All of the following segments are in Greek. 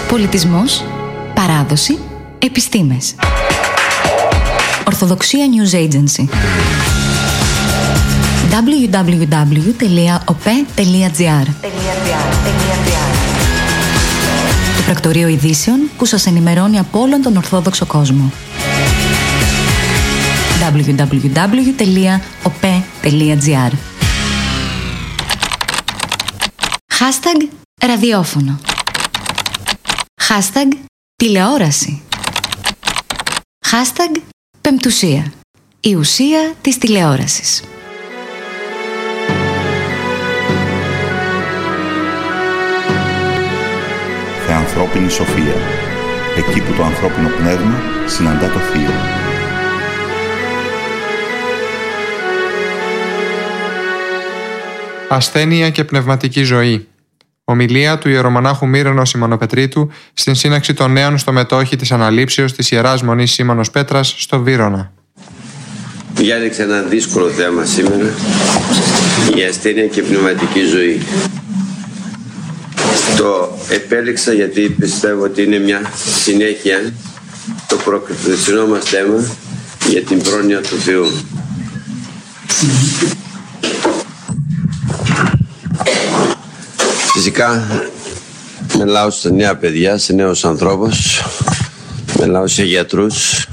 Πολιτισμός, παράδοση, επιστήμες. Ορθοδοξία News Agency. www.op.gr. Το πρακτορείο ειδήσεων που σας ενημερώνει από όλον τον Ορθόδοξο κόσμο. www.op.gr. Hashtag ραδιόφωνο. Hashtag τηλεόραση. Hashtag πεμπτουσία. Η ουσία της τηλεόρασης. Θεανθρώπινη σοφία. Εκεί που το ανθρώπινο πνεύμα συναντά το θείο. Ασθένεια και πνευματική ζωή. Ομιλία του ιερομονάχου Μύρονο Σιμωνοπετρίτου στην σύναξη των νέων στο μετόχι της αναλήψεως της Ιεράς Μονής Σίμωνος Πέτρας στο Βύρωνα. Διάλεξα ένα δύσκολο θέμα σήμερα, η ασθένεια και πνευματική ζωή. Το επέλεξα γιατί πιστεύω ότι είναι μια συνέχεια το προκριθινό μας θέμα για την πρόνοια του Θεού. Φυσικά μιλάω στα νέα παιδιά, σε νέους ανθρώπους, μιλάω σε γιατρούς.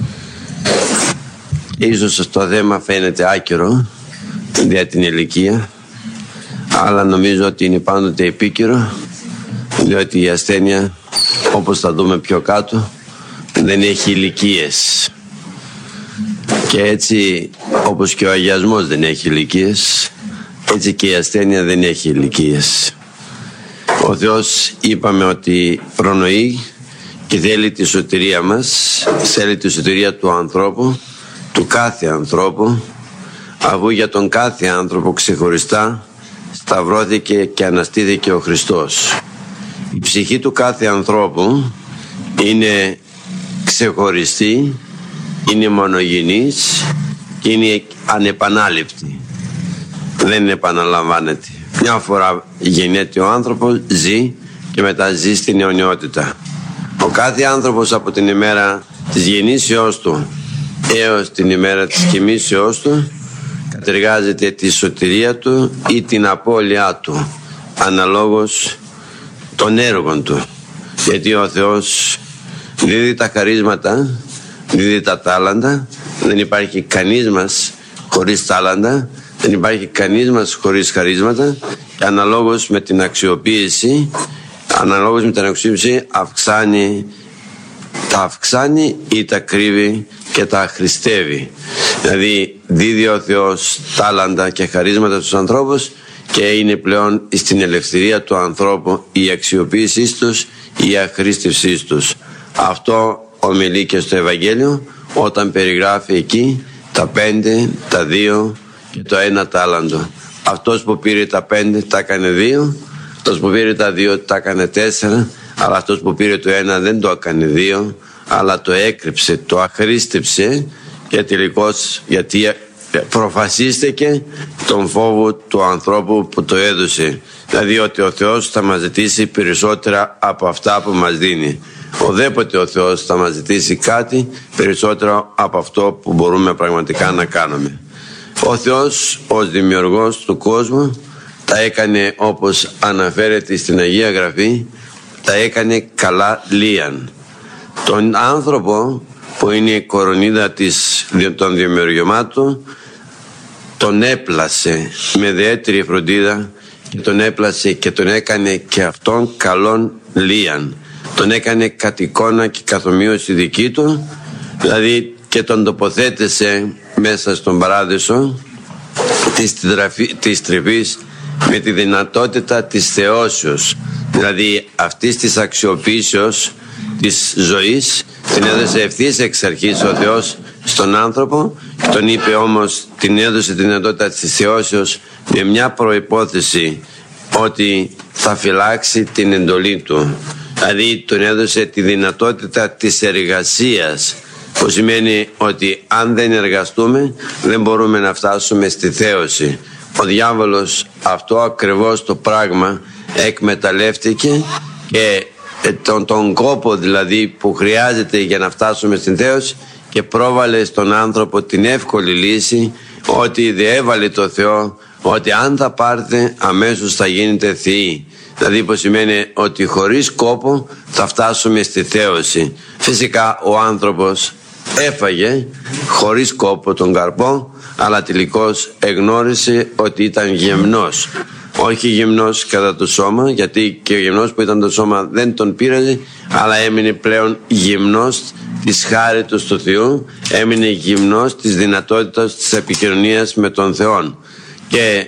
Ίσως αυτό το θέμα φαίνεται άκυρο για την ηλικία, αλλά νομίζω ότι είναι πάντοτε επίκαιρο, διότι η ασθένεια, όπως θα δούμε πιο κάτω, δεν έχει ηλικίες. Και έτσι, όπως και ο αγιασμός δεν έχει ηλικίες, έτσι και η ασθένεια δεν έχει ηλικίες. Ο Θεός είπαμε ότι προνοεί και θέλει τη σωτηρία μας, θέλει τη σωτηρία του ανθρώπου, του κάθε ανθρώπου, αφού για τον κάθε άνθρωπο ξεχωριστά σταυρώθηκε και αναστήθηκε ο Χριστός. Η ψυχή του κάθε ανθρώπου είναι ξεχωριστή, είναι μονογενής και είναι ανεπανάληπτη. Δεν επαναλαμβάνεται. Μια φορά γεννιέται ο άνθρωπος, ζει και μετά ζει στην αιωνιότητα. Ο κάθε άνθρωπος από την ημέρα της γεννήσεώς του έως την ημέρα της κοιμήσεώς του κατεργάζεται τη σωτηρία του ή την απώλειά του αναλόγως των έργων του. Γιατί ο Θεός δίδει τα χαρίσματα, δίδει τα τάλαντα. Δεν υπάρχει κανείς μας χωρίς τάλαντα, δεν υπάρχει κανείς μας χωρίς χαρίσματα, και αναλόγως με την αξιοποίηση, τα αυξάνει ή τα κρύβει και τα αχρηστεύει. Δηλαδή δίδει ο Θεός τάλαντα και χαρίσματα στους ανθρώπους και είναι πλέον στην ελευθερία του ανθρώπου η αξιοποίησή τους, η αχρήστευσή τους. Αυτό ομιλεί και στο Ευαγγέλιο όταν περιγράφει εκεί τα 5, τα 2 και το 1 τάλαντο. Αυτός που πήρε τα 5 τα έκανε 2, αυτός που πήρε τα 2 τα έκανε 4, αλλά αυτός που πήρε το 1 δεν το έκανε 2, αλλά το έκρυψε, το αχρήστεψε, και τελικώς γιατί προφασίστηκε τον φόβο του ανθρώπου που το έδωσε. Δηλαδή ότι ο Θεός θα μας ζητήσει περισσότερα από αυτά που μας δίνει. Οδέποτε ο Θεός θα μας ζητήσει κάτι περισσότερο από αυτό που μπορούμε πραγματικά να κάνουμε. Ο Θεός ως δημιουργός του κόσμου τα έκανε, όπως αναφέρεται στην Αγία Γραφή, τα έκανε καλά λίαν. Τον άνθρωπο που είναι η κορονίδα των δημιουργημάτων τον έπλασε με ιδιαίτερη φροντίδα και τον έπλασε και τον έκανε και αυτόν καλόν λίαν. Τον έκανε κατ' εικόνα και καθομοίωση δική του, δηλαδή, και τον τοποθέτησε μέσα στον παράδεισο της τρυφής με τη δυνατότητα της θεώσεως, δηλαδή αυτής της αξιοποίησεως της ζωής. Την έδωσε ευθύς εξ αρχής ο Θεός στον άνθρωπο, και τον είπε όμως, την έδωσε τη δυνατότητα της θεώσεως με μια προϋπόθεση, ότι θα φυλάξει την εντολή του. Δηλαδή τον έδωσε τη δυνατότητα της εργασίας, που σημαίνει ότι αν δεν εργαστούμε δεν μπορούμε να φτάσουμε στη θέωση. Ο διάβολος αυτό ακριβώς το πράγμα εκμεταλλεύτηκε και τον κόπο δηλαδή που χρειάζεται για να φτάσουμε στην θέωση, και πρόβαλε στον άνθρωπο την εύκολη λύση ότι διέβαλε το Θεό ότι αν θα πάρετε αμέσως θα γίνετε θείοι. Δηλαδή που σημαίνει ότι χωρίς κόπο θα φτάσουμε στη θέωση. Φυσικά ο άνθρωπος έφαγε χωρίς κόπο τον καρπό, αλλά τελικώς εγνώρισε ότι ήταν γυμνός. Όχι γυμνός κατά το σώμα, γιατί και ο γυμνός που ήταν το σώμα δεν τον πείραζε, αλλά έμεινε πλέον γυμνός της χάριτος του Θεού, έμεινε γυμνός της δυνατότητας της επικοινωνίας με τον Θεό. Και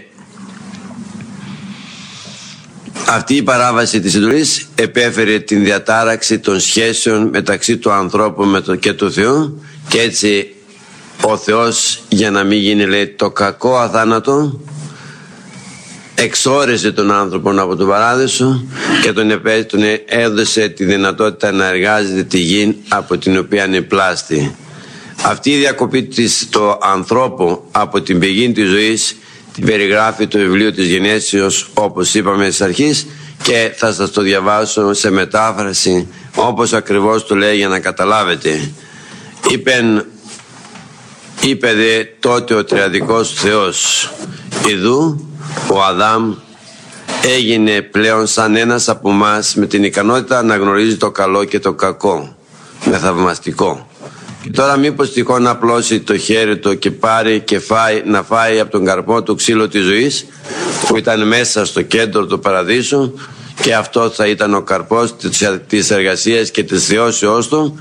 αυτή η παράβαση της εντολής επέφερε την διατάραξη των σχέσεων μεταξύ του ανθρώπου και του Θεού, και έτσι ο Θεός, για να μην γίνει, λέει, το κακό αθάνατο, εξόρεσε τον άνθρωπο από τον παράδεισο και τον έδωσε τη δυνατότητα να εργάζεται τη γη από την οποία είναι πλάστη. Αυτή η διακοπή του ανθρώπου από την πηγή της ζωής την περιγράφει το βιβλίο της Γενέσεως, όπως είπαμε στις αρχές, και θα σας το διαβάσω σε μετάφραση όπως ακριβώς το λέει για να καταλάβετε. Είπε δε τότε ο τριαδικός Θεός, ιδού ο Αδάμ έγινε πλέον σαν ένας από εμάς, με την ικανότητα να γνωρίζει το καλό και το κακό, με θαυμαστικό. Και τώρα μήπως τυχόν να απλώσει το χέρι του και πάρει και να φάει από τον καρπό του ξύλο της ζωής που ήταν μέσα στο κέντρο του παραδείσου, και αυτό θα ήταν ο καρπός της εργασίας και της θεώσεώς του,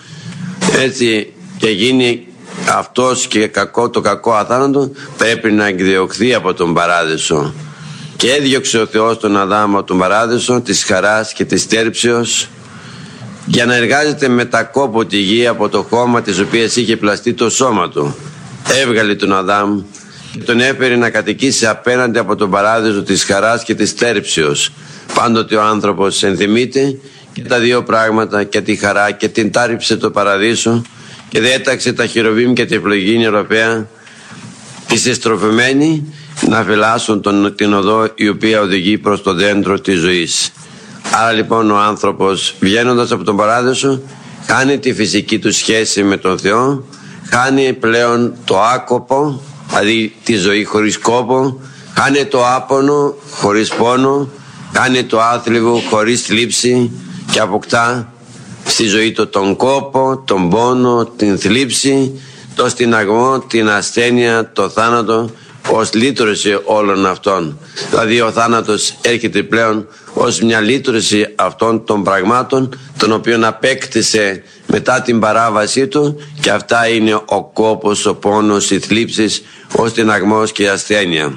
έτσι και γίνει αυτός και το κακό αθάνατο πρέπει να εκδιωχθεί από τον παράδεισο. Και έδιωξε ο Θεός τον Αδάμ από τον παράδεισο της χαράς και της στέρψεως, για να εργάζεται με τα κόπο τη γη από το χώμα της οποίας είχε πλαστεί το σώμα του. Έβγαλε τον Αδάμ και τον έφερε να κατοικήσει απέναντι από τον παράδεισο της χαράς και της στέρψεως. Πάντοτε ο άνθρωπος ενθυμείται και τα δύο πράγματα, και τη χαρά και την τάρριψε το παραδείσο, και διέταξε τα χερουβίμ και τη φλογίνη Ευρωπαία της εστροφημένη να φυλάσσουν την οδό η οποία οδηγεί προς το δέντρο της ζωής. Άρα λοιπόν ο άνθρωπος, βγαίνοντας από τον παράδεισο, χάνει τη φυσική του σχέση με τον Θεό, χάνει πλέον το άκοπο, δηλαδή τη ζωή χωρίς κόπο, χάνει το άπονο χωρίς πόνο, χάνει το άθλιβο χωρίς θλίψη, και αποκτά στη ζωή του τον κόπο, τον πόνο, την θλίψη, το στηναγμό, την ασθένεια, το θάνατο, ως λύτρωση όλων αυτών. Δηλαδή ο θάνατος έρχεται πλέον ως μια λύτρωση αυτών των πραγμάτων, των οποίων απέκτησε μετά την παράβασή του, και αυτά είναι ο κόπος, ο πόνος, οι θλίψεις, ο στηναγμός και η ασθένεια.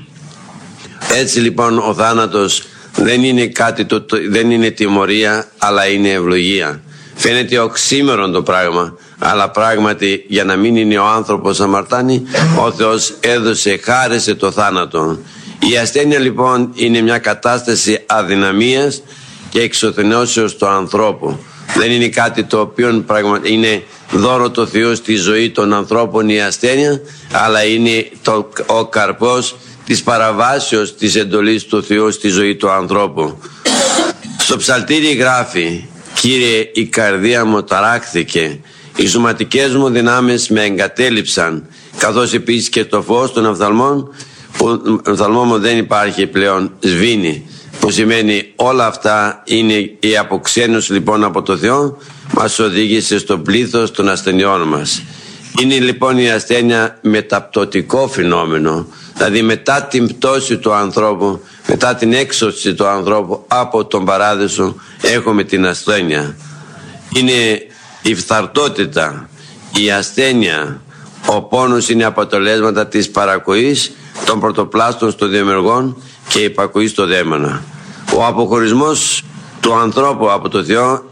Έτσι λοιπόν ο θάνατος δεν είναι δεν είναι τιμωρία, αλλά είναι ευλογία. Φαίνεται οξύμερον το πράγμα, αλλά πράγματι για να μην είναι ο άνθρωπος αμαρτάνει, ο Θεός έδωσε, χάρισε το θάνατο. Η ασθένεια λοιπόν είναι μια κατάσταση αδυναμίας και εξωθενώσεως του ανθρώπου. Δεν είναι κάτι το οποίο είναι δώρο του Θεού στη ζωή των ανθρώπων η ασθένεια, αλλά είναι ο καρπός της παραβάσεως της εντολής του Θεού στη ζωή του ανθρώπου. Στο ψαλτήρι γράφει: «Κύριε, η καρδία μου ταράχθηκε, οι σωματικές μου δυνάμεις με εγκατέλειψαν», καθώς επίσης και το φως των οφθαλμών, που οφθαλμό μου δεν υπάρχει πλέον, σβήνει, που σημαίνει όλα αυτά είναι η αποξένωση λοιπόν από το Θεό, μας οδήγησε στο πλήθος των ασθενειών μας. Είναι λοιπόν η ασθένεια μεταπτωτικό φαινόμενο, δηλαδή μετά την πτώση του ανθρώπου, μετά την έξωση του ανθρώπου από τον παράδεισο, έχουμε την ασθένεια. Είναι η φθαρτότητα, η ασθένεια, ο πόνος είναι αποτελέσματα της παρακοής των πρωτοπλάστων στο δημιουργών και υπακοής στο δαίμονα. Ο αποχωρισμός του ανθρώπου από το Θεό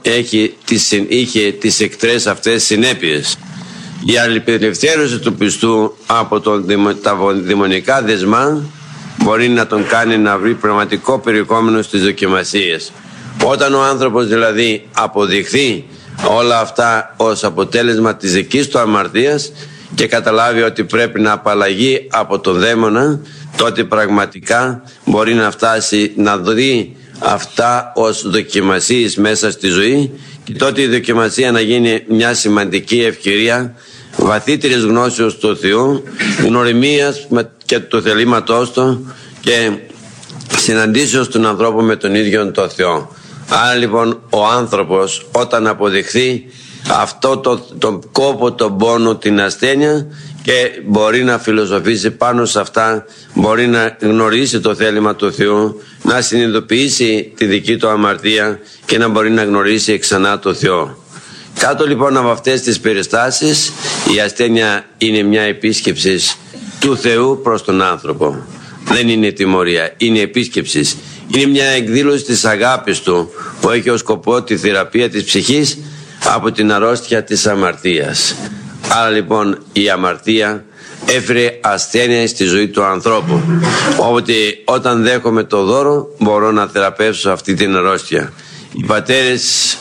είχε τις εκτρές αυτές συνέπειες. Η αλληλεπιλευθέρωση του πιστού από τα δαιμονικά δεσμά μπορεί να τον κάνει να βρει πραγματικό περιεχόμενο στις δοκιμασίες. Όταν ο άνθρωπος δηλαδή αποδειχθεί όλα αυτά ως αποτέλεσμα της δικής του αμαρτίας και καταλάβει ότι πρέπει να απαλλαγεί από τον δαίμονα, τότε πραγματικά μπορεί να φτάσει να δει αυτά ως δοκιμασίες μέσα στη ζωή, και τότε η δοκιμασία να γίνει μια σημαντική ευκαιρία βαθύτερης γνώσεως του Θεού, γνωριμίας και του θελήματός Του και συναντήσεως των ανθρώπων με τον ίδιο τον Θεό. Άρα λοιπόν ο άνθρωπος, όταν αποδειχθεί αυτό τον κόπο, τον πόνο, την ασθένεια, και μπορεί να φιλοσοφήσει πάνω σε αυτά, μπορεί να γνωρίσει το θέλημα του Θεού, να συνειδητοποιήσει τη δική του αμαρτία και να μπορεί να γνωρίσει ξανά το Θεό. Κάτω λοιπόν από αυτές τις περιστάσεις, η ασθένεια είναι μια επίσκεψη του Θεού προς τον άνθρωπο. Δεν είναι τιμωρία, είναι επίσκεψη. Είναι μια εκδήλωση της αγάπης Του που έχει ως σκοπό τη θεραπεία της ψυχής από την αρρώστια της αμαρτίας. Άρα λοιπόν η αμαρτία έφερε ασθένεια στη ζωή του ανθρώπου. Οπότε όταν δέχομαι το δώρο, μπορώ να θεραπεύσω αυτή την αρρώστια. Οι πατέρες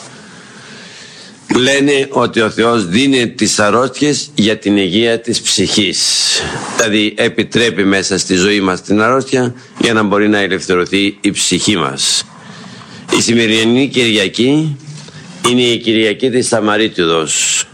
λένε ότι ο Θεός δίνει τις αρρώστιες για την υγεία της ψυχής. Δηλαδή επιτρέπει μέσα στη ζωή μας την αρρώστια για να μπορεί να ελευθερωθεί η ψυχή μας. Η σημερινή Κυριακή είναι η Κυριακή της Σαμαρίτιδος.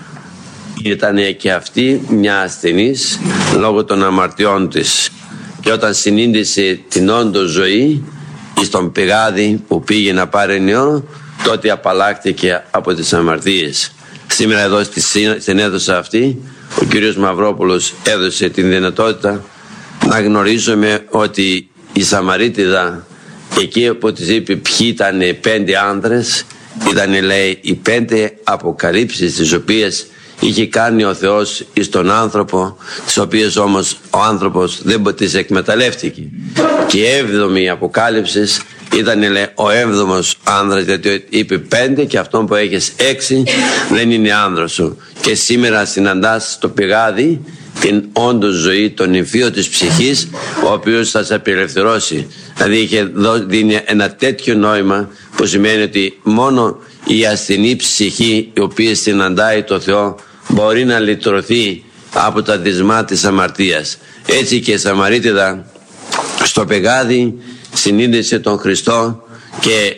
Ήταν και αυτή μια ασθενής λόγω των αμαρτιών της, και όταν συνείδησε την όντως ζωή στον πηγάδι που πήγε να πάρει νερό, τότε απαλλάχθηκε από τις αμαρτίες. Σήμερα εδώ στην αίθουσα αυτή ο κύριος Μαυρόπουλος έδωσε την δυνατότητα να γνωρίζουμε ότι η Σαμαρίτιδα, εκεί που της είπε ποιοι ήταν 5 άνδρες, ήταν, λέει, οι 5 αποκαλύψεις τις οποίες είχε κάνει ο Θεός εις τον άνθρωπο, τις οποίες όμως ο άνθρωπος δεν τις εκμεταλλεύτηκε. Και η 7η αποκάλυψη ήταν, λέει, ο 7ος άνδρας, γιατί είπε 5 και αυτόν που έχεις 6 δεν είναι άνδρας σου. Και σήμερα συναντάς στο πηγάδι την όντως ζωή, τον νυμφίο της ψυχής, ο οποίος θα σε απελευθερώσει. Δηλαδή είχε δίνει ένα τέτοιο νόημα που σημαίνει ότι μόνο η ασθενή ψυχή η οποία συναντάει το Θεό μπορεί να λυτρωθεί από τα δεσμά της αμαρτίας. Έτσι και η Σαμαρίτιδα στο πηγάδι συνείδησε τον Χριστό και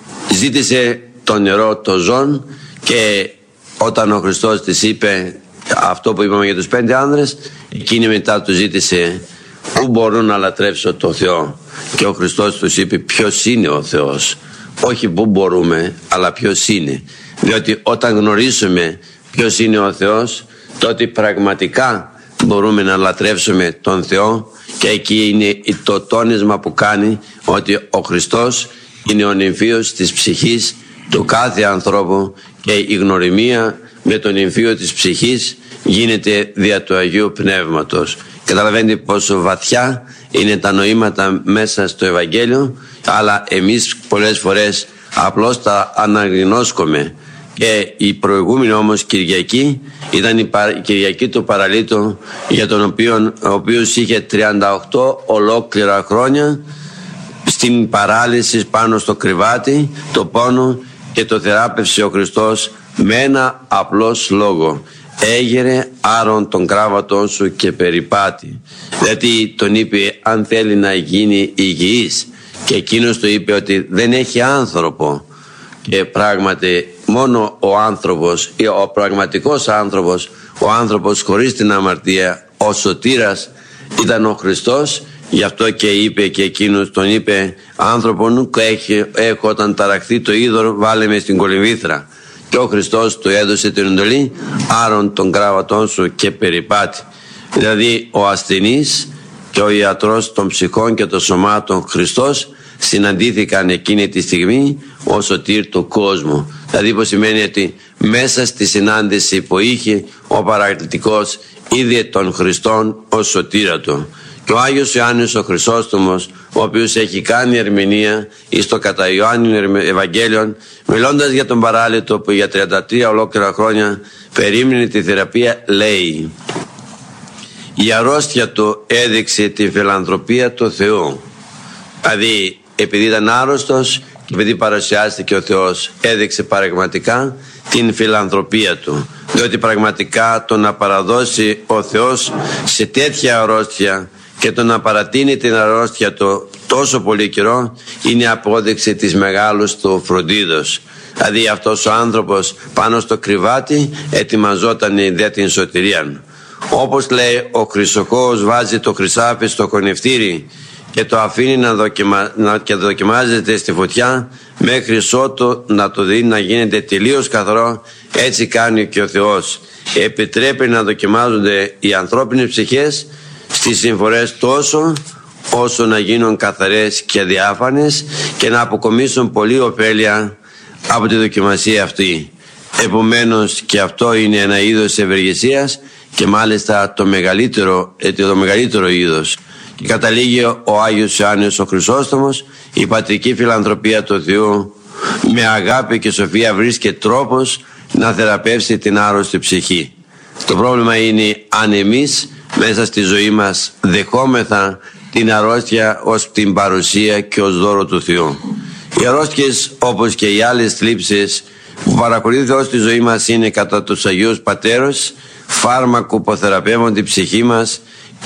ζήτησε το νερό, το ζών, και όταν ο Χριστός της είπε αυτό που είπαμε για τους 5 άνδρες, εκείνη μετά του ζήτησε πού μπορώ να λατρεύσω το Θεό, και ο Χριστός τους είπε ποιος είναι ο Θεός. Όχι πού μπορούμε, αλλά ποιος είναι. Διότι όταν γνωρίσουμε ποιος είναι ο Θεός, τότε πραγματικά μπορούμε να λατρεύσουμε τον Θεό, και εκεί είναι το τόνισμα που κάνει ότι ο Χριστός είναι ο νυμφίος της ψυχής του κάθε ανθρώπου, και η γνωριμία με τον νυμφίο της ψυχής γίνεται δια του Αγίου Πνεύματος. Καταλαβαίνετε πόσο βαθιά είναι τα νοήματα μέσα στο Ευαγγέλιο, αλλά εμείς πολλές φορές απλώς τα αναγνώσκουμε. Και η προηγούμενη όμως Κυριακή ήταν η Κυριακή του παραλίτου, για τον ο οποίος είχε 38 ολόκληρα χρόνια στην παράλυση πάνω στο κρεβάτι, το πόνο, και το θεράπευσε ο Χριστός με ένα απλός λόγο: έγερε άρον τον κράβατον σου και περιπάτη. Δηλαδή τον είπε αν θέλει να γίνει υγιής, και εκείνος του είπε ότι δεν έχει άνθρωπο. Και πράγματι μόνο ο άνθρωπος, ο πραγματικός άνθρωπος, ο άνθρωπος χωρίς την αμαρτία, ο σωτήρας ήταν ο Χριστός. Γι' αυτό και είπε και εκείνος, τον είπε, άνθρωπο νου έχω όταν ταραχθεί το είδωρο, βάλε με στην κολυμβήθρα. Και ο Χριστός του έδωσε την εντολή: άρον τον κράβατόν σου και περιπάτη. Δηλαδή ο ασθενής και ο ιατρός των ψυχών και των σωμάτων, Χριστός, συναντήθηκαν εκείνη τη στιγμή ως σωτήρ του κόσμου. Δηλαδή που σημαίνει ότι μέσα στη συνάντηση που είχε ο παρακλητικός είδε τον Χριστόν ως σωτήρα του. Και ο Άγιος Ιωάννης ο Χρυσόστομος, ο οποίος έχει κάνει ερμηνεία εις το κατά Ιωάννη Ευαγγέλιον, μιλώντας για τον παράλυτο που για 33 ολόκληρα χρόνια περίμενε τη θεραπεία, λέει: η αρρώστια του έδειξε τη φιλανθρωπία του Θεού. Δηλαδή επειδή ήταν άρρωστος και επειδή παρουσιάστηκε ο Θεός, έδειξε πραγματικά την φιλανθρωπία του. Διότι πραγματικά το να παραδώσει ο Θεός σε τέτοια αρρώστια και το να παρατείνει την αρρώστια του τόσο πολύ καιρό είναι απόδειξη της μεγάλους του φροντίδος. Δηλαδή αυτός ο άνθρωπος πάνω στο κρεβάτι ετοιμαζόταν για την σωτηρία. Όπως λέει ο Χρυσοχώος, βάζει το χρυσάφι στο κονευτήρι και το αφήνει και δοκιμάζεται στη φωτιά μέχρι ότου να το δει να γίνεται τελείως καθαρό. Έτσι κάνει και ο Θεός. Επιτρέπει να δοκιμάζονται οι ανθρώπινες ψυχές στις συμφορές τόσο όσο να γίνουν καθαρές και διάφανες και να αποκομίσουν πολλή ωφέλεια από τη δοκιμασία αυτή. Επομένως και αυτό είναι ένα είδος ευεργεσίας και μάλιστα το μεγαλύτερο είδος. Και καταλήγει ο Άγιος Ιωάννης ο Χρυσόστομος, η πατρική φιλανθρωπία του Θεού με αγάπη και σοφία βρίσκει τρόπος να θεραπεύσει την άρρωστη ψυχή. Το πρόβλημα είναι αν εμείς μέσα στη ζωή μας δεχόμεθα την αρρώστια ως την παρουσία και ως δώρο του Θεού. Οι αρρώστιες όπως και οι άλλες θλίψεις που παρακολουθεί Θεός στη ζωή μας είναι κατά τους Αγίους Πατέρους φάρμακο που θεραπεύουν την ψυχή μας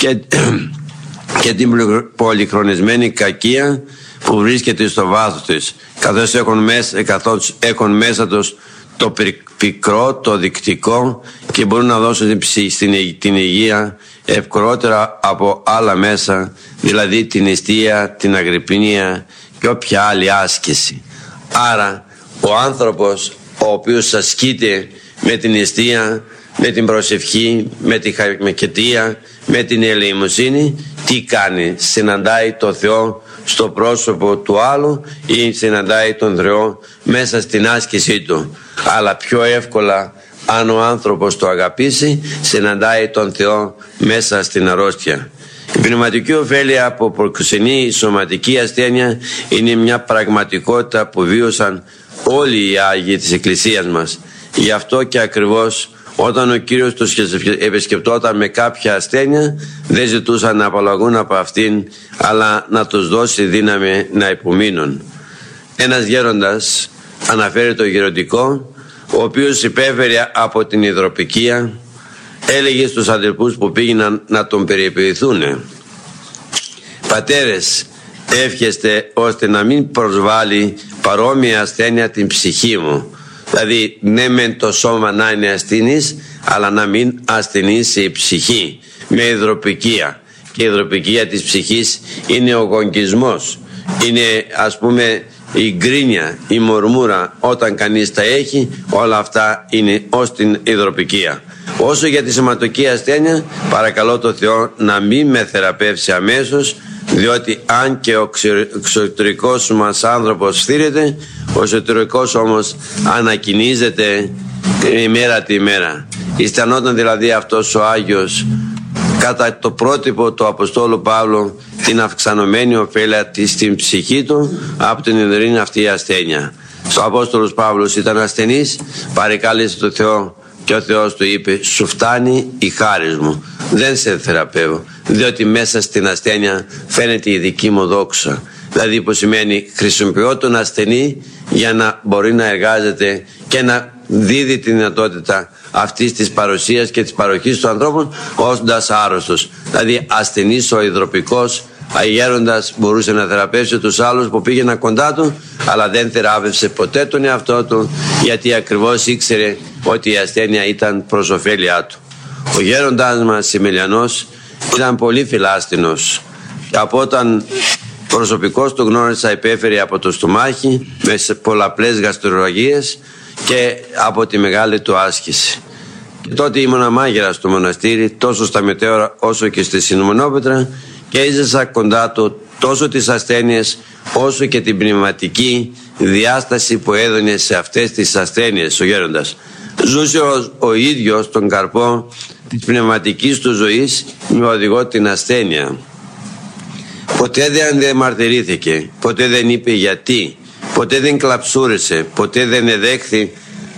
και την πολυχρονισμένη κακία που βρίσκεται στο βάθος της, καθώς έχουν μέσα τους το πικρό, το δεικτικό και μπορούν να δώσουν την υγεία ευκολότερα από άλλα μέσα, δηλαδή την νηστεία, την αγρυπνία και όποια άλλη άσκηση. Άρα ο άνθρωπος ο οποίος ασκείται με την νηστεία, με την προσευχή, με τη χαριτεία, με την ελεημοσύνη, τι κάνει? Συναντάει το Θεό στο πρόσωπο του άλλου ή συναντάει τον Θεό μέσα στην άσκησή του. Αλλά πιο εύκολα, αν ο άνθρωπος το αγαπήσει, συναντάει τον Θεό μέσα στην αρρώστια. Η πνευματική ωφέλεια που προξενεί η σωματική ασθένεια είναι μια πραγματικότητα που βίωσαν όλοι οι Άγιοι της Εκκλησίας μας. Γι' αυτό και ακριβώς όταν ο Κύριος τους επισκεπτόταν με κάποια ασθένεια, δεν ζητούσαν να απαλλαγούν από αυτήν, αλλά να τους δώσει δύναμη να υπομείνουν. Ένας γέροντας αναφέρει το γεροντικό, ο οποίος υπέφερε από την υδροπικία, έλεγε στους αδελφούς που πήγαιναν να τον περιποιηθούν: «Πατέρες, εύχεστε ώστε να μην προσβάλλει παρόμοια ασθένεια την ψυχή μου». Δηλαδή ναι μεν το σώμα να είναι ασθενής, αλλά να μην ασθενήσει η ψυχή με υδροπικία. Και η υδροπικία της ψυχής είναι ο γονγκισμός, είναι ας πούμε η γκρίνια, η μορμούρα. Όταν κανείς τα έχει, όλα αυτά είναι ως την υδροπικία. Όσο για τη σωματική ασθένεια, παρακαλώ το Θεό να μην με θεραπεύσει αμέσως, διότι αν και ο εξωτερικός μας άνθρωπος φθήρεται, ο εσωτερικός όμως ανακοινίζεται ημέρα τη ημέρα. Αισθανόταν δηλαδή αυτός ο Άγιος κατά το πρότυπο του Αποστόλου Παύλου την αυξανωμένη ωφέλεια στην ψυχή του από την ιδρύνη αυτή η ασθένεια. Ο Απόστολος Παύλος ήταν ασθενής, παρεκάλεσε τον Θεό και ο Θεός του είπε: «Σου φτάνει η χάρις μου, δεν σε θεραπεύω, διότι μέσα στην ασθένεια φαίνεται η δική μου δόξα». Δηλαδή που σημαίνει χρησιμοποιώ τον ασθενή για να μπορεί να εργάζεται και να δίδει τη δυνατότητα αυτής της παρουσίας και της παροχής των ανθρώπων όντας άρρωστος. Δηλαδή ασθενής ο υδροπικός αγέροντας μπορούσε να θεραπεύσει τους άλλους που πήγαιναν κοντά του, αλλά δεν θεράπευσε ποτέ τον εαυτό του, γιατί ακριβώς ήξερε ότι η ασθένεια ήταν προς ωφέλειά του. Ο γέροντάς μας Σιμελιανός ήταν πολύ φιλάστηνος και από όταν προσωπικός του γνώρισα υπέφερε από το στομάχι με πολλαπλές γαστρολογίες και από τη μεγάλη του άσκηση. Και τότε ήμουν μάγειρας στο μοναστήρι, τόσο στα Μετέωρα όσο και στη Συνομονόπετρα, και έζησα κοντά του τόσο τις ασθένειες όσο και την πνευματική διάσταση που έδωνε σε αυτές τις ασθένειες ο γέροντας. Ζούσε ο ίδιος τον καρπό της πνευματικής του ζωής με οδηγό την ασθένεια. Ποτέ δεν διαμαρτυρήθηκε, ποτέ δεν είπε γιατί, ποτέ δεν κλαψούρισε, ποτέ δεν εδέχθη,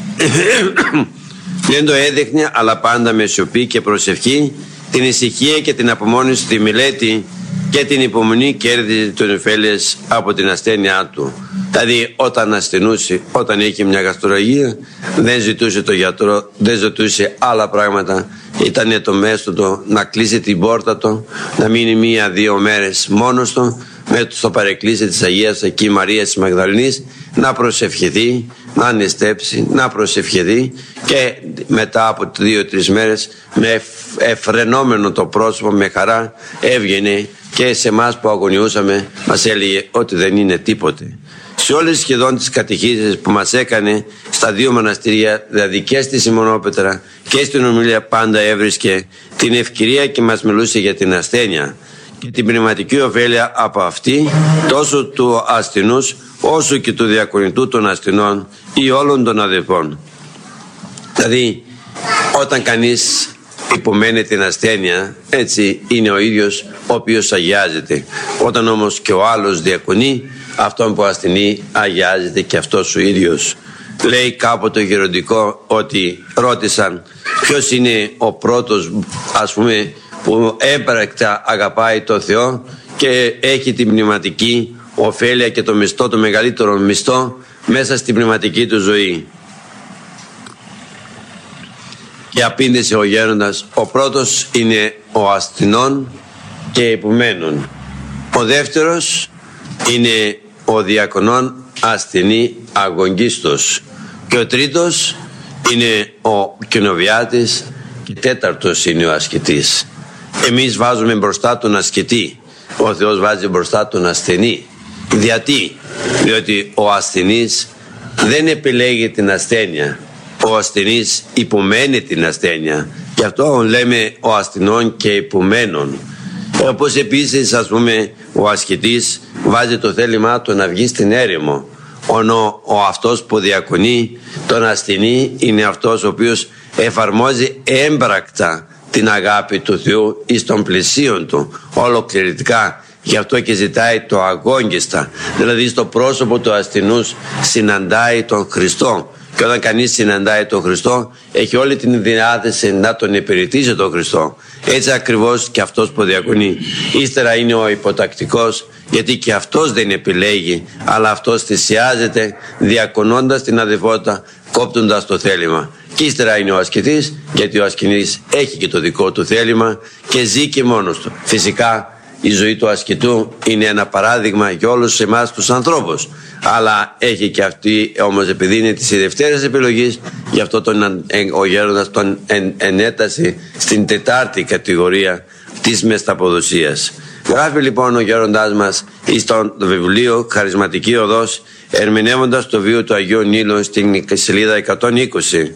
δεν το έδειχνε, αλλά πάντα με σιωπή και προσευχή, την ησυχία και την απομόνωση στη μελέτη και την υπομονή κέρδιζε τον ωφέλειες από την ασθένειά του. Δηλαδή όταν ασθενούσε, όταν είχε μια γαστρολογία, δεν ζητούσε το γιατρό, δεν ζητούσε άλλα πράγματα, ήταν το μέσο του να κλείσει την πόρτα του, να μείνει 1-2 μέρες μόνος του στο παρεκκλήσι της Αγίας εκεί Μαρίας της Μαγδαληνής, να προσευχηθεί, να ανεστέψει, να προσευχηθεί, και μετά από 2-3 μέρες με εφρενόμενο το πρόσωπο, με χαρά έβγαινε και σε εμάς που αγωνιούσαμε μας έλεγε ότι δεν είναι τίποτε. Σε όλες σχεδόν τις κατηχήσεις που μας έκανε στα 2 μοναστήρια, δηλαδή και στη Σιμωνόπετρα και στην ομιλία, πάντα έβρισκε την ευκαιρία και μας μιλούσε για την ασθένεια και την πνευματική ωφέλεια από αυτή, τόσο του ασθενούς όσο και του διακονητού των ασθενών ή όλων των αδελφών. Δηλαδή, όταν κανείς υπομένει την ασθένεια, έτσι είναι ο ίδιος ο οποίος αγιάζεται. Όταν όμως και ο άλλος διακονεί, αυτόν που ασθενεί αγιάζεται και αυτός ο ίδιος. Λέει κάποτε το γεροντικό ότι ρώτησαν ποιος είναι ο πρώτος, ας πούμε, που έμπρακτα αγαπάει το Θεό και έχει την πνευματική ωφέλεια και το μισθό, το μεγαλύτερο μισθό μέσα στην πνευματική του ζωή. Και απήντησε ο γέροντας, ο πρώτος είναι ο ασθενών και επομένων. Ο δεύτερος είναι ο διακονών ασθενή αγωνγίστος. Και ο τρίτος είναι ο κοινοβιάτης και τέταρτος είναι ο ασκητής. Εμείς βάζουμε μπροστά τον ασκητή, ο Θεός βάζει μπροστά τον ασθενή. Γιατί? Διότι ο ασθενής δεν επιλέγει την ασθένεια, ο ασθενής υπομένει την ασθένεια, γι' αυτό λέμε ο ασθενών και υπομένων. Όπως επίσης, ας πούμε, ο ασκητής βάζει το θέλημά του να βγει στην έρημο, ενώ ο αυτός που διακονεί τον ασθενή είναι αυτός ο οποίος εφαρμόζει έμπρακτα την αγάπη του Θεού εις των πλαισίων του, ολοκληρωτικά. Γι' αυτό και ζητάει το αγόγγιστα, δηλαδή στο πρόσωπο του ασθενούς συναντάει τον Χριστό. Και όταν κανείς συναντάει τον Χριστό, έχει όλη την διάθεση να τον υπηρετήσει τον Χριστό. Έτσι ακριβώς και αυτός που διακονεί. Ύστερα είναι ο υποτακτικός, γιατί και αυτός δεν επιλέγει, αλλά αυτός θυσιάζεται διακονώντας την αδελφότητα, κόπτοντας το θέλημα. Και ύστερα είναι ο ασκητής, γιατί ο ασκητής έχει και το δικό του θέλημα και ζει και μόνος του. Φυσικά η ζωή του ασκητού είναι ένα παράδειγμα για όλους εμάς τους ανθρώπους, αλλά έχει και αυτή όμως, επειδή είναι της δευτέρας επιλογής, γι' αυτό ο γέροντας τον ενέτασε στην 4η κατηγορία της μεσταποδοσίας. Γράφει λοιπόν ο γέροντάς μας στο βιβλίο Χαρισματική Οδός, ερμηνεύοντας το βίο του Αγίου Νείλου στην σελίδα 120.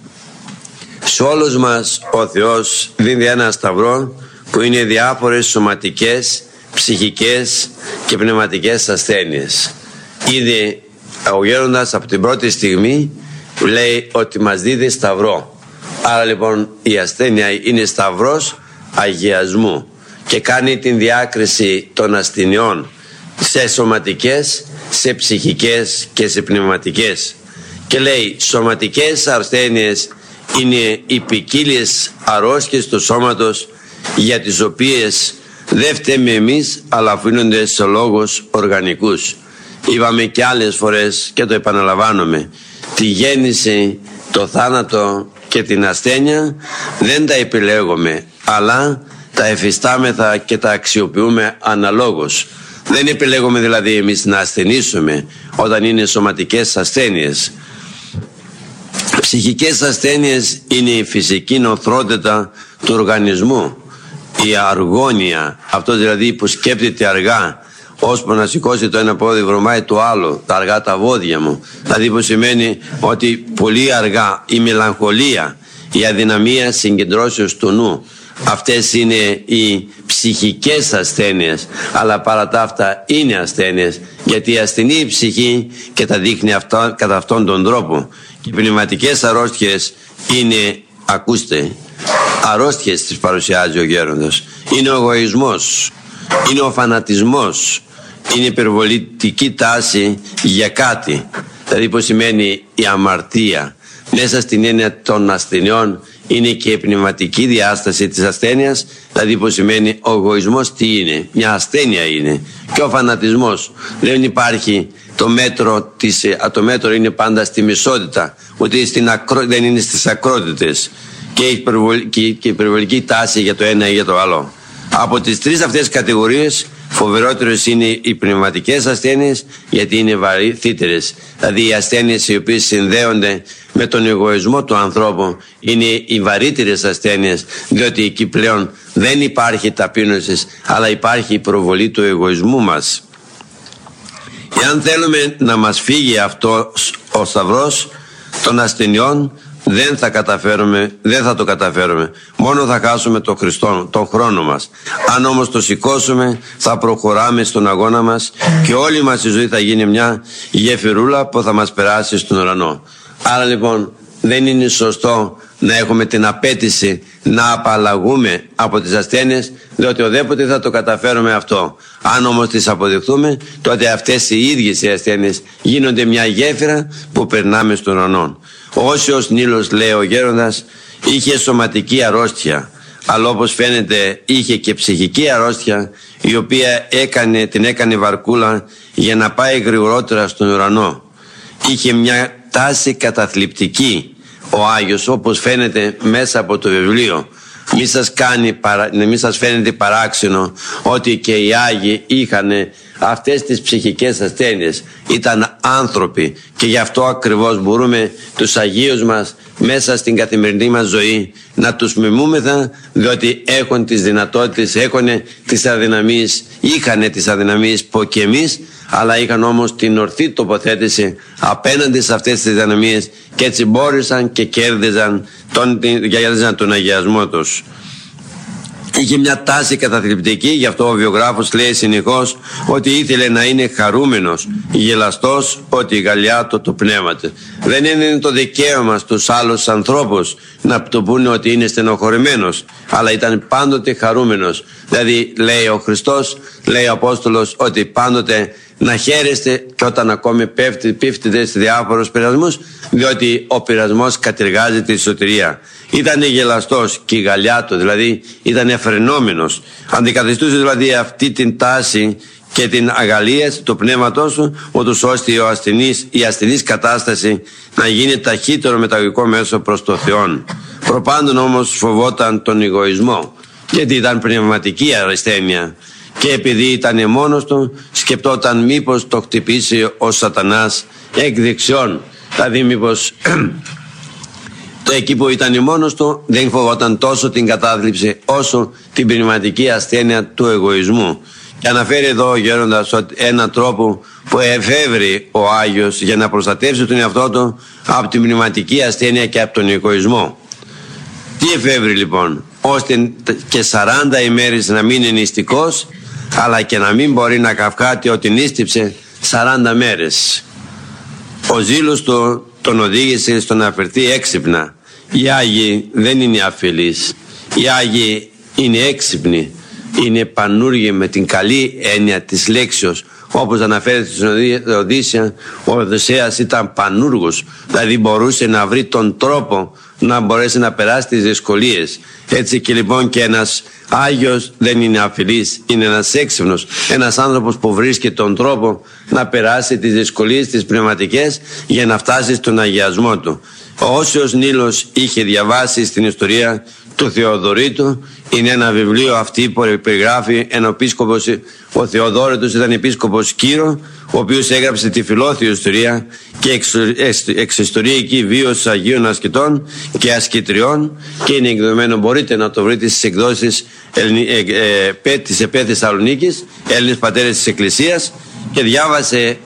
Σε όλους μας ο Θεός δίνει ένα σταυρό που είναι διάφορες σωματικές, ψυχικές και πνευματικές ασθένειες. Ήδη ο γέροντας από την πρώτη στιγμή λέει ότι μας δίδει σταυρό. Άρα λοιπόν η ασθένεια είναι σταυρός αγιασμού και κάνει την διάκριση των ασθενειών σε σωματικές, σε ψυχικές και σε πνευματικές. Και λέει σωματικές ασθένειες είναι οι ποικίλιες αρρώστιες του σώματος, για τις οποίες δεν φταίμε εμείς, αλλά αφήνονται σε λόγους οργανικούς. Είπαμε και άλλες φορές και το επαναλαμβάνομαι, τη γέννηση, το θάνατο και την ασθένεια δεν τα επιλέγουμε, αλλά τα εφιστάμεθα και τα αξιοποιούμε αναλόγως. Δεν επιλέγουμε δηλαδή εμείς να ασθενήσουμε όταν είναι σωματικές ασθένειες. Ψυχικές ασθένειες είναι η φυσική νοθρότητα του οργανισμού, η αργόνοια, αυτό δηλαδή που σκέπτεται αργά, ώσπου να σηκώσει το ένα πόδι βρωμάει το άλλο, τα αργά τα βόδια μου, δηλαδή που σημαίνει ότι πολύ αργά, η μελαγχολία, η αδυναμία συγκεντρώσεως του νου. Αυτές είναι οι ψυχικές ασθένειες, αλλά παρά τα αυτά είναι ασθένειες, γιατί ασθενεί η ψυχή και τα δείχνει κατά αυτόν τον τρόπο. Και οι πνευματικές αρρώστιες είναι, ακούστε, αρρώστιες τις παρουσιάζει ο γέροντας. Είναι ο εγωισμός, είναι ο φανατισμός, είναι η υπερβολική τάση για κάτι, δηλαδή που σημαίνει η αμαρτία. Μέσα στην έννοια των ασθενειών είναι και η πνευματική διάσταση της ασθένειας, δηλαδή που σημαίνει ο εγωισμός τι είναι, μια ασθένεια είναι, και ο φανατισμός. Δεν υπάρχει το μέτρο, το μέτρο είναι πάντα στη μισότητα, ούτε δεν είναι στις ακρότητες. και υπερβολική τάση για το ένα ή για το άλλο. Από τις τρεις αυτές κατηγορίες, φοβερότερες είναι οι πνευματικές ασθένειες, γιατί είναι βαθύτερες. Δηλαδή οι ασθένειες οι οποίες συνδέονται με τον εγωισμό του ανθρώπου είναι οι βαρύτερες ασθένειες, διότι εκεί πλέον δεν υπάρχει ταπείνωση, αλλά υπάρχει η προβολή του εγωισμού μας. Εάν θέλουμε να μας φύγει αυτό ο σταυρός των ασθενειών, δεν θα το καταφέρουμε. Μόνο θα χάσουμε τον χρόνο μας. Αν όμως το σηκώσουμε, θα προχωράμε στον αγώνα μας και όλη μας η ζωή θα γίνει μια γεφυρούλα που θα μας περάσει στον ουρανό. Άρα λοιπόν δεν είναι σωστό να έχουμε την απέτηση να απαλλαγούμε από τις ασθένειες, διότι οδέποτε θα το καταφέρουμε αυτό. Αν όμως τις αποδεχθούμε, τότε αυτές οι ίδιες οι ασθένειες γίνονται μια γέφυρα που περνάμε στον ουρανό. Ο Όσιος Νείλος, λέει ο γέροντας, είχε σωματική αρρώστια, αλλά όπως φαίνεται είχε και ψυχική αρρώστια, η οποία την έκανε βαρκούλα για να πάει γρηγορότερα στον ουρανό. Είχε μια τάση καταθλιπτική ο Άγιος, όπως φαίνεται μέσα από το βιβλίο. Μη σας φαίνεται παράξενο ότι και οι Άγιοι είχαν αυτές τις ψυχικές ασθένειες. Ήταν άνθρωποι και γι' αυτό ακριβώς μπορούμε τους Αγίους μας μέσα στην καθημερινή μας ζωή να τους μιμούμεθα, διότι έχουν τις δυνατότητες, είχαν τις αδυναμίες που και εμείς, αλλά είχαν όμως την ορθή τοποθέτηση απέναντι σε αυτές τις αδυναμίες και έτσι μπόρεσαν και κέρδιζαν τον αγιασμό τους. Είχε μια τάση καταθλιπτική, γι' αυτό ο βιογράφος λέει συνεχώς ότι ήθελε να είναι χαρούμενος, γελαστός, ότι γαλιάτο το πνεύμα του. Δεν είναι το δικαίωμα στους άλλους ανθρώπους να το πούνε ότι είναι στενοχωρημένος, αλλά ήταν πάντοτε χαρούμενος. Δηλαδή λέει ο Χριστός, λέει ο Απόστολος, ότι πάντοτε να χαίρεστε και όταν ακόμη πέφτετε σε διάφορους πειρασμούς, διότι ο πειρασμός κατεργάζει τη σωτηρία. Ήταν γελαστός και γαλιάτο, δηλαδή ήταν εφρενόμενος. Αντικαθιστούσε δηλαδή αυτή την τάση και την αγαλίαση του πνεύματός του, ούτως ώστε η ασθενής κατάσταση να γίνει ταχύτερο μεταγωγικό μέσο προς το Θεό. Προπάντων όμως φοβόταν τον εγωισμό, γιατί ήταν πνευματική ασθένεια. Και επειδή ήταν μόνος του, σκεπτόταν μήπως το χτυπήσει ο σατανάς εκ δεξιών. Δηλαδή μήπως εκεί που ήταν μόνος του δεν φοβόταν τόσο την κατάθλιψη όσο την πνευματική ασθένεια του εγωισμού. Και αναφέρει εδώ ο γέροντας έναν τρόπο που εφεύρει ο Άγιος για να προστατεύσει τον εαυτό του από την πνευματική ασθένεια και από τον εγωισμό. Τι εφεύρει λοιπόν? Ώστε και 40 ημέρες να μην είναι νηστικός, αλλά και να μην μπορεί να καυχάται ότι νήστηψε 40 μέρες. Ο ζήλος του τον οδήγησε στο να φερθεί έξυπνα. Οι Άγιοι δεν είναι αφελείς. Οι Άγιοι είναι έξυπνοι. Είναι πανούργοι με την καλή έννοια της λέξεως. Όπως αναφέρεται στην Οδύσσεια, ο Οδυσσέας ήταν πανούργος. Δηλαδή μπορούσε να βρει τον τρόπο να μπορέσει να περάσει τις δυσκολίες. Έτσι και λοιπόν και ένας Άγιος δεν είναι αφελής, είναι ένας έξυπνος, ένας άνθρωπος που βρίσκει τον τρόπο να περάσει τις δυσκολίες τις πνευματικές για να φτάσει στον αγιασμό του. Ο Όσιος Νείλος είχε διαβάσει στην ιστορία του Θεοδωρήτου, είναι ένα βιβλίο αυτή που περιγράφει ένα επίσκοπος, ο Θεοδόρητος ήταν επίσκοπος Κύρο, ο οποίος έγραψε τη φιλόθεο ιστορία και εξιστοριακή βίωση Αγίων Ασκητών και Ασκητριών, και είναι εκδομένο, μπορείτε να το βρείτε στις εκδόσεις της ΕΠΕ Θεσσαλονίκης, Έλληνες Πατέρες της Εκκλησίας, και διάβασε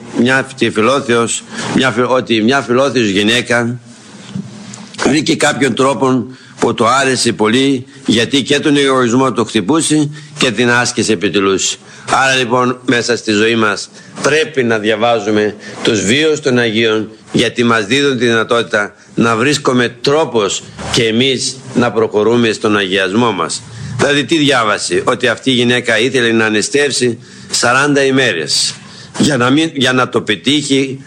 ότι μια φιλόθεος γυναίκα βρήκε κάποιον τρόπο που το άρεσε πολύ, γιατί και τον εγωισμό το χτυπούσε και την άσκηση επιτελούσε. Άρα λοιπόν μέσα στη ζωή μας πρέπει να διαβάζουμε τους βίους των Αγίων, γιατί μας δίδουν τη δυνατότητα να βρίσκουμε τρόπος και εμείς να προχωρούμε στον αγιασμό μας. Δηλαδή τι διάβασε? Ότι αυτή η γυναίκα ήθελε να νηστεύσει 40 ημέρες για να το πετύχει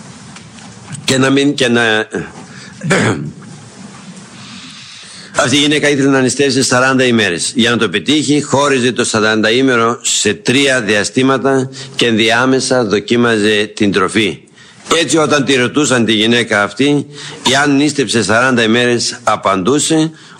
Αυτή η γυναίκα ήθελε να νηστεύσει 40 ημέρες. Για να το πετύχει, χώριζε το 40 ημέρο σε 3 διαστήματα και ενδιάμεσα δοκίμαζε την τροφή. Έτσι, όταν τη ρωτούσαν τη γυναίκα αυτή, εάν νήστεψε 40 ημέρες, απαντούσε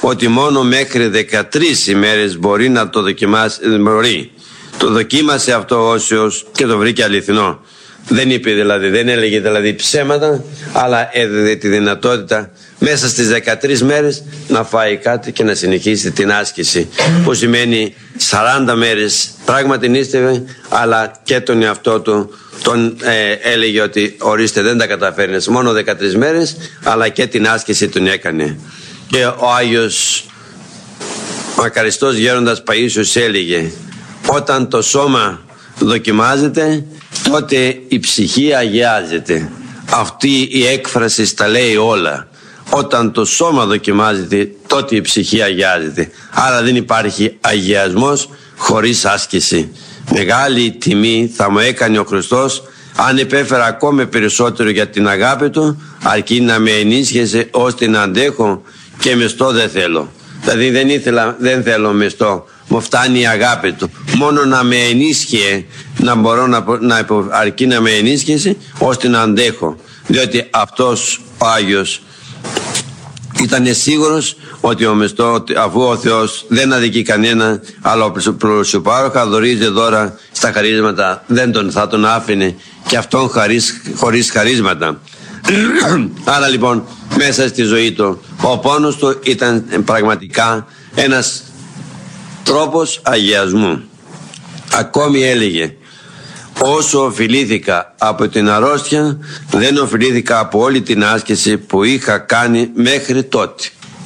ότι μόνο μέχρι 13 ημέρες μπορεί να το δοκιμάσει. Το δοκίμασε αυτό όσιος και το βρήκε αληθινό. Δεν είπε δηλαδή, δεν έλεγε δηλαδή ψέματα, αλλά έδινε τη δυνατότητα μέσα στις 13 μέρες να φάει κάτι και να συνεχίσει την άσκηση, που σημαίνει 40 μέρες πράγματι νήστευε, αλλά και τον εαυτό του τον έλεγε ότι ορίστε δεν τα καταφέρνεις, μόνο 13 μέρες, αλλά και την άσκηση τον έκανε. Και ο Άγιος μακαριστός γέροντας Παΐσιος έλεγε, όταν το σώμα δοκιμάζεται, τότε η ψυχή αγιάζεται. Αυτή η έκφραση τα λέει όλα. Όταν το σώμα δοκιμάζεται, τότε η ψυχή αγιάζεται. Άρα δεν υπάρχει αγιασμός χωρίς άσκηση. Μεγάλη τιμή θα μου έκανε ο Χριστός αν επέφερα ακόμη περισσότερο για την αγάπη του, αρκεί να με ενίσχυσε ώστε να αντέχω, και μισθό δεν θέλω. Δηλαδή δεν θέλω μισθό. Μου φτάνει η αγάπη του. Μόνο να με ενίσχυε, να μπορώ αρκεί να με ενίσχυσε ώστε να αντέχω. Διότι αυτός ο Άγιος ήταν σίγουρος ότι αφού ο Θεός δεν αδικεί κανένα, αλλά ο πλουσιοπάροχα δωρίζει δώρα στα χαρίσματα, δεν θα τον άφηνε και αυτόν χωρίς χαρίσματα. Άρα λοιπόν μέσα στη ζωή του ο πόνος του ήταν πραγματικά ένας τρόπος αγιασμού. Ακόμη έλεγε, όσο οφειλήθηκα από την αρρώστια, δεν οφειλήθηκα από όλη την άσκηση που είχα κάνει μέχρι τότε.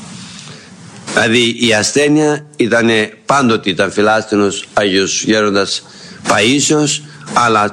Δηλαδή η ασθένεια πάντοτε ήταν φιλάστηνος Άγιος Γέροντας Παΐσιος, αλλά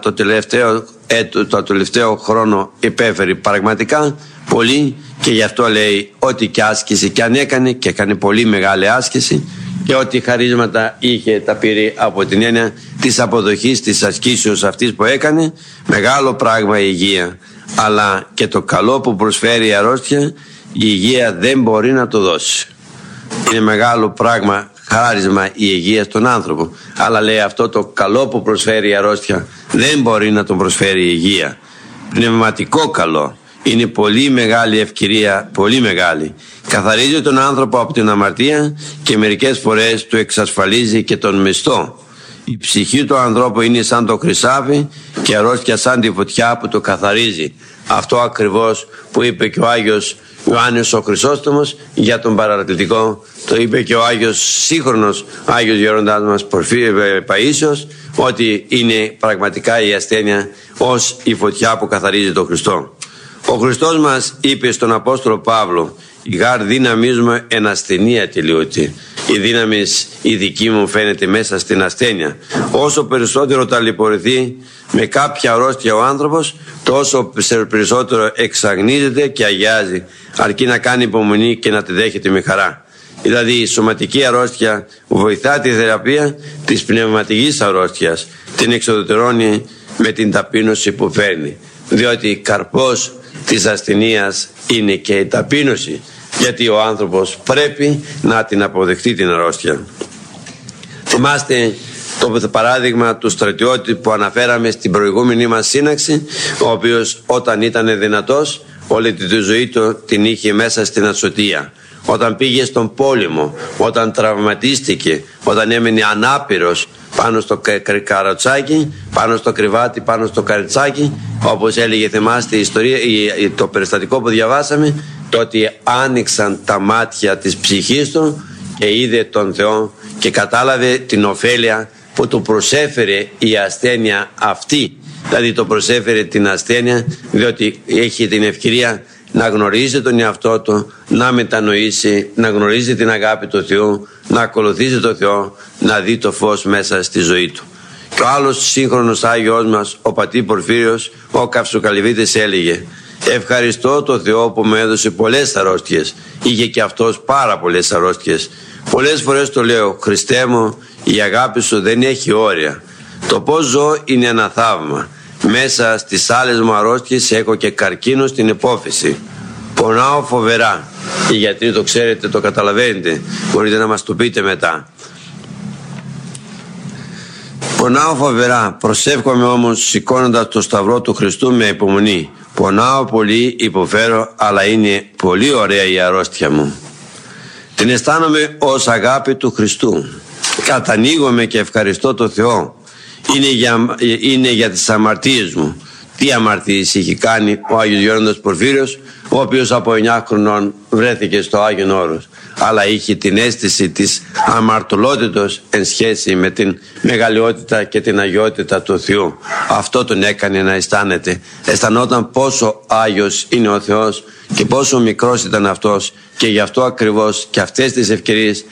το τελευταίο χρόνο υπέφερε πραγματικά πολύ, και γι' αυτό λέει ότι και άσκηση και αν έκανε, και έκανε πολύ μεγάλη άσκηση, και ό,τι χαρίσματα είχε τα πήρε από την έννοια της αποδοχής της ασκήσεως αυτής που έκανε. Μεγάλο πράγμα η υγεία, αλλά και το καλό που προσφέρει η αρρώστια η υγεία δεν μπορεί να το δώσει. Είναι μεγάλο πράγμα, χάρισμα η υγεία στον άνθρωπο, αλλά λέει αυτό το καλό που προσφέρει η αρρώστια δεν μπορεί να τον προσφέρει η υγεία. Πνευματικό καλό είναι πολύ μεγάλη ευκαιρία, πολύ μεγάλη. Καθαρίζει τον άνθρωπο από την αμαρτία και μερικές φορές του εξασφαλίζει και τον μισθό. Η ψυχή του ανθρώπου είναι σαν το χρυσάφι και η αρρώστια σαν τη φωτιά που το καθαρίζει. Αυτό ακριβώς που είπε και ο Άγιος Ιωάννης ο Χρυσόστομος για τον παρακλητικό, το είπε και ο Άγιος σύγχρονος Άγιος Γέροντας μας Παΐσιος, ότι είναι πραγματικά η ασθένεια ως η φωτιά που καθαρίζει τον Χριστό. Ο Χριστός μας είπε στον Απόστολο Παύλο, η γάρ δύναμής μου εν ασθενεία τελειώτη. Η δύναμη η δική μου φαίνεται μέσα στην ασθένεια. Όσο περισσότερο ταλαιπωρηθεί με κάποια αρρώστια ο άνθρωπος, τόσο περισσότερο εξαγνίζεται και αγιάζει, αρκεί να κάνει υπομονή και να τη δέχεται με χαρά. Δηλαδή η σωματική αρρώστια βοηθά τη θεραπεία της πνευματικής αρρώστιας, την εξοδετερώνει με την ταπείνωση που φέρνει. Διότι καρπός της ασθενείας είναι και η ταπείνωση, γιατί ο άνθρωπος πρέπει να την αποδεχτεί την αρρώστια. Θυμάστε το παράδειγμα του στρατιώτη που αναφέραμε στην προηγούμενη μας σύναξη, ο οποίος όταν ήταν δυνατός όλη τη ζωή του την είχε μέσα στην ασωτεία. Όταν πήγε στον πόλεμο, όταν τραυματίστηκε, όταν έμενε ανάπηρος πάνω στο καροτσάκι, πάνω στο κρεβάτι, πάνω στο καροτσάκι, όπως έλεγε, θυμάστε η ιστορία, το περιστατικό που διαβάσαμε, το ότι άνοιξαν τα μάτια της ψυχής του και είδε τον Θεό και κατάλαβε την ωφέλεια που του προσέφερε η ασθένεια αυτή. Δηλαδή το προσέφερε την ασθένεια διότι έχει την ευκαιρία να γνωρίζει τον εαυτό του, να μετανοήσει, να γνωρίζει την αγάπη του Θεού, να ακολουθήσει τον Θεό, να δει το φως μέσα στη ζωή του. Και ο άλλος σύγχρονος Άγιος μας, ο πατήρ Πορφύριος, ο Καυσοκαλυβίτης, έλεγε, ευχαριστώ τον Θεό που μου έδωσε πολλές αρρώστιες. Είχε και αυτός πάρα πολλές αρρώστιες. Πολλές φορές το λέω, Χριστέ μου, η αγάπη σου δεν έχει όρια. Το πώς ζω είναι ένα θαύμα. Μέσα στις άλλες μου αρρώστιες έχω και καρκίνο στην υπόφυση. Πονάω φοβερά. Οι γιατροί το ξέρετε, το καταλαβαίνετε. Μπορείτε να μας το πείτε μετά. Πονάω φοβερά. Προσεύχομαι όμως σηκώνοντας το σταυρό του Χριστού με υπομονή. Πονάω πολύ, υποφέρω, αλλά είναι πολύ ωραία η αρρώστια μου. Την αισθάνομαι ως αγάπη του Χριστού. Κατανοίγομαι και ευχαριστώ το Θεό. Είναι για τις αμαρτίες μου. Τι αμαρτίες είχε κάνει ο Άγιος Γέροντας Πορφύριος, ο οποίος από 9 χρονών βρέθηκε στο Άγιον Όρος, αλλά είχε την αίσθηση της αμαρτωλότητος εν σχέση με την μεγαλειότητα και την αγιότητα του Θεού. Αυτό τον έκανε να αισθάνεται. Αισθανόταν πόσο Άγιος είναι ο Θεός και πόσο μικρός ήταν αυτός, και γι' αυτό ακριβώς και αυτές τις ευκαιρίες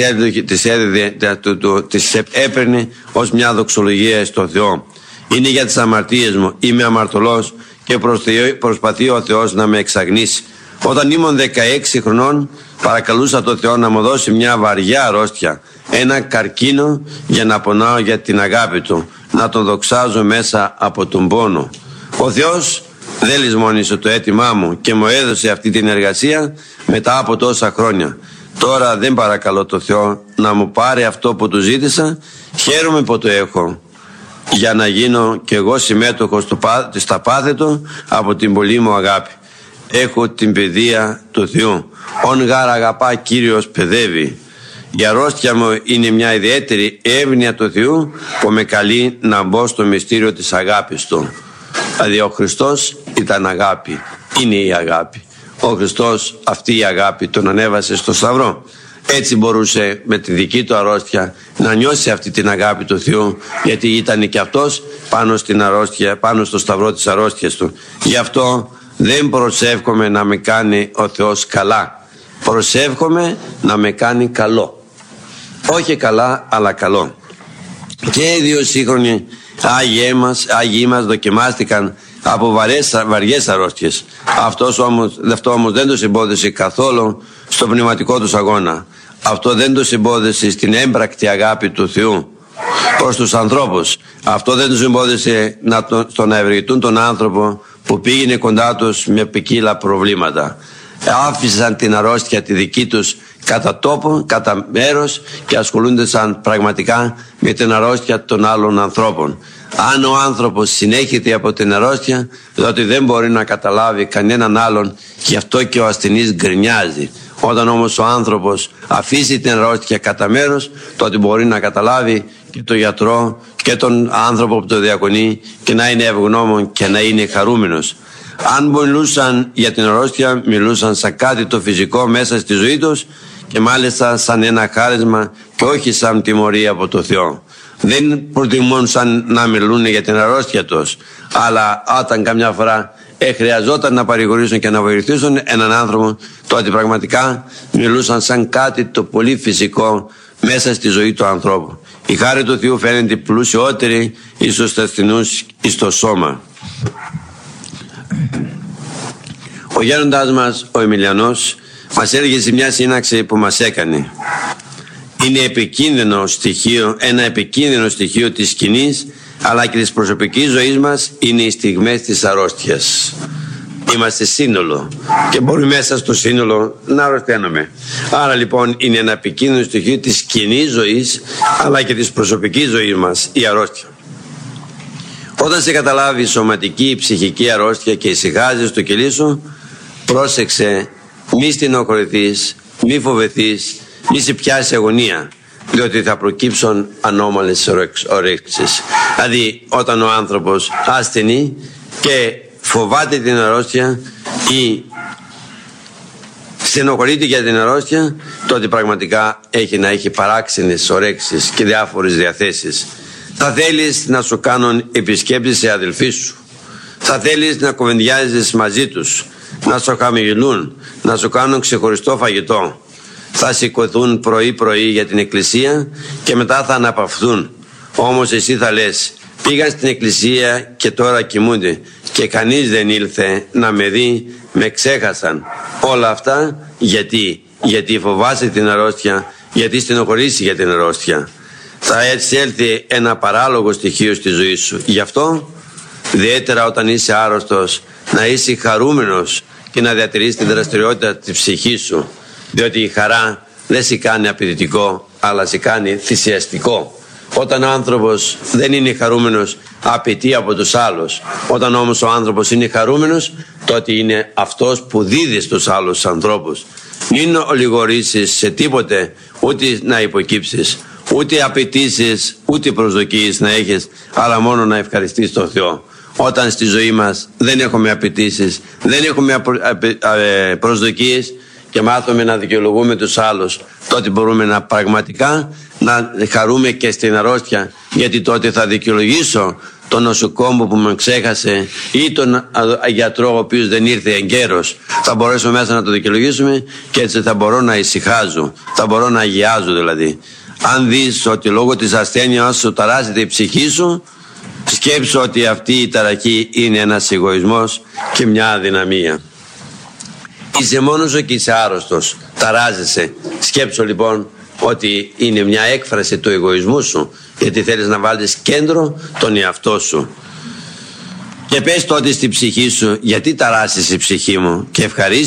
τις έπαιρνε ως μια δοξολογία στο Θεό. Είναι για τις αμαρτίες μου, είμαι αμαρτωλός και προσπαθεί ο Θεός να με εξαγνίσει. Όταν ήμουν 16 χρονών παρακαλούσα τον Θεό να μου δώσει μια βαριά αρρώστια, ένα καρκίνο, για να πονάω για την αγάπη Του, να τον δοξάζω μέσα από τον πόνο. Ο Θεός δεν λησμόνισε το αίτημά μου και μου έδωσε αυτή την εργασία μετά από τόσα χρόνια. Τώρα δεν παρακαλώ τον Θεό να μου πάρει αυτό που Του ζήτησα, χαίρομαι που το έχω, για να γίνω κι εγώ συμμέτοχος στα πάθη Του από την πολύ μου αγάπη. Έχω την παιδεία του Θεού. Ον γάρα αγαπά Κύριος παιδεύει. Η αρρώστια μου είναι μια ιδιαίτερη εύνοια του Θεού που με καλεί να μπω στο μυστήριο της αγάπης Του. Δηλαδή ο Χριστός ήταν αγάπη, είναι η αγάπη. Ο Χριστός αυτή η αγάπη τον ανέβασε στο Σταυρό. Έτσι μπορούσε με τη δική του αρρώστια να νιώσει αυτή την αγάπη του Θεού, γιατί ήταν και αυτός πάνω στο Σταυρό της αρρώστιας Του. Γι' αυτό δεν προσεύχομαι να με κάνει ο Θεός καλά. Προσεύχομαι να με κάνει καλό. Όχι καλά, αλλά καλό. Και οι δύο σύγχρονοι Άγιοι μας δοκιμάστηκαν από βαριές αρρώστιες. Αυτό όμως δεν τους εμπόδισε καθόλου στο πνευματικό τους αγώνα. Αυτό δεν τους εμπόδισε στην έμπρακτη αγάπη του Θεού προς τους ανθρώπους. Αυτό δεν τους εμπόδισε στο να ευεργετούν τον άνθρωπο που πήγαινε κοντά τους με ποικίλα προβλήματα. Άφησαν την αρρώστια τη δική τους κατά τόπο, κατά μέρος, και ασχολούνται πραγματικά με την αρρώστια των άλλων ανθρώπων. Αν ο άνθρωπος συνέχεται από την αρρώστια, τότε δεν μπορεί να καταλάβει κανέναν άλλον, γι' αυτό και ο ασθενής γκρινιάζει. Όταν όμως ο άνθρωπος αφήσει την αρρώστια κατά μέρος, τότε μπορεί να καταλάβει και τον γιατρό και τον άνθρωπο που το διακονεί, και να είναι ευγνώμων και να είναι χαρούμενος. Αν μιλούσαν για την αρρώστια, μιλούσαν σαν κάτι το φυσικό μέσα στη ζωή τους, και μάλιστα σαν ένα χάρισμα και όχι σαν τιμωρία από το Θεό. Δεν προτιμούσαν να μιλούν για την αρρώστια τους, αλλά όταν καμιά φορά χρειαζόταν να παρηγορήσουν και να βοηθήσουν έναν άνθρωπο, τότε πραγματικά μιλούσαν σαν κάτι το πολύ φυσικό μέσα στη ζωή του ανθρώπου. Η χάρη του Θεού φαίνεται πλουσιότερη εις τους ασθενούς εις το σώμα. Ο γέροντας μας, ο Εμιλιανός, μας έλεγε σε μια σύναξη που μας έκανε: είναι ένα επικίνδυνο στοιχείο της σκηνής αλλά και της προσωπικής ζωής μας είναι οι στιγμές της αρρώστιας. Είμαστε σύνολο και μπορούμε μέσα στο σύνολο να αρρωσταίνουμε. Άρα λοιπόν είναι ένα επικίνδυνο στοιχείο της σκηνής ζωής αλλά και της προσωπικής ζωής μας η αρρώστια. Όταν σε καταλάβει σωματική ή ψυχική αρρώστια και ησυχάζεις στο κελί σου, πρόσεξε, μη στενοχωρηθείς, μη φοβηθείς, μη σε πιάσει αγωνία, διότι θα προκύψουν ανώμαλες ορέξεις. Δηλαδή όταν ο άνθρωπος ασθενεί και φοβάται την αρρώστια ή στενοχωρείται για την αρρώστια, τότε πραγματικά έχει παράξενες ορέξεις και διάφορες διαθέσεις. Θα θέλεις να σου κάνουν επισκέψεις σε αδελφοί σου, θα θέλεις να κουβεντιάζεις μαζί τους, να σου χαμογελούν, να σου κάνουν ξεχωριστό φαγητό. Θα σηκωθούν πρωί-πρωί για την εκκλησία και μετά θα αναπαυθούν. Όμως εσύ θα λες: πήγαν στην εκκλησία και τώρα κοιμούνται και κανείς δεν ήλθε να με δει, με ξέχασαν. Όλα αυτά γιατί φοβάσαι την αρρώστια, γιατί στενοχωρήσει για την αρρώστια. Θα έτσι έλθει ένα παράλογο στοιχείο στη ζωή σου. Γι' αυτό ιδιαίτερα όταν είσαι άρρωστος, να είσαι χαρούμενος και να διατηρείς την δραστηριότητα της ψυχής σου, διότι η χαρά δεν σε κάνει απαιτητικό αλλά σε κάνει θυσιαστικό. Όταν ο άνθρωπος δεν είναι χαρούμενος, απαιτεί από τους άλλους. Όταν όμως ο άνθρωπος είναι χαρούμενος, τότε είναι αυτός που δίδει στους άλλους ανθρώπους. Μην ολιγορήσεις σε τίποτε, ούτε να υποκύψεις, ούτε απαιτήσεις, ούτε προσδοκίες να έχεις, αλλά μόνο να ευχαριστείς τον Θεό. Όταν στη ζωή μας δεν έχουμε απαιτήσεις, δεν έχουμε προσδοκίες και μάθουμε να δικαιολογούμε τους άλλους, τότε μπορούμε να πραγματικά να χαρούμε και στην αρρώστια, γιατί τότε θα δικαιολογήσω τον νοσοκόμο που με ξέχασε ή τον γιατρό ο οποίος δεν ήρθε εγκαίρος. Θα μπορέσουμε μέσα να το δικαιολογήσουμε και έτσι θα μπορώ να ησυχάζω, θα μπορώ να αγιάζω δηλαδή. Αν δεις ότι λόγω της ασθένειας σου ταράζεται η ψυχή σου, σκέψου ότι αυτή η ταραχή είναι ένας εγωισμός και μια αδυναμία. Είσαι μόνος σου και είσαι άρρωστος, ταράζεσαι. Σκέψου λοιπόν ότι είναι μια έκφραση του εγωισμού σου, γιατί θέλεις να βάλεις κέντρο τον εαυτό σου. Και πες τότε στη ψυχή σου, γιατί ταράσσεις η ψυχή μου, και ευχαρίστηση